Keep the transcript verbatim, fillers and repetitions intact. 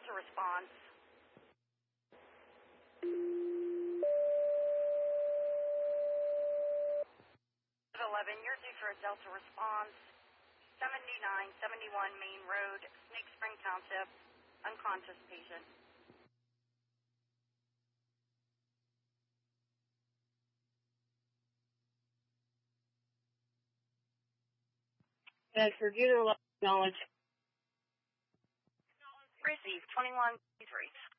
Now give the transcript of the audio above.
Delta response. eleven, you're due for a Delta response. seventy-nine seventy-one Main Road, Snake Spring Township, unconscious patient. Yes, for user knowledge. Receive twenty-one three.